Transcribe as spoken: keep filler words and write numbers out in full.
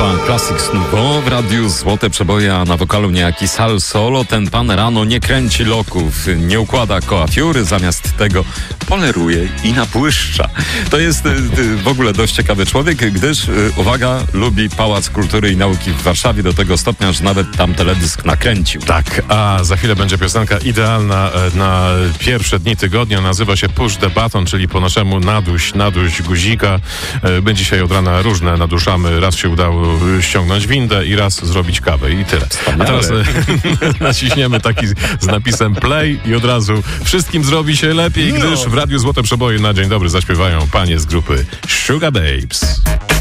grupa Classics Nouveau w radiu Złote Przeboje, a na wokalu niejaki Sal Solo. Ten pan rano nie kręci loków, nie układa koafiury, zamiast tego poleruje i nabłyszcza. To jest y, w ogóle dość ciekawy człowiek, gdyż, y, uwaga, lubi Pałac Kultury i Nauki w Warszawie do tego stopnia, że nawet tam teledysk nakręcił. Tak, a za chwilę będzie piosenka idealna na pierwsze dni tygodnia. Nazywa się Push the Button, czyli po naszemu naduś, naduś guzika. My dzisiaj od rana różne naduszamy. Raz się udało ściągnąć windę i raz zrobić kawę i tyle. Wspaniale. A teraz naciśniemy taki z napisem play i od razu wszystkim zrobi się lepiej, gdyż w Radiu Złote Przeboje na dzień dobry zaśpiewają panie z grupy Sugar Babes.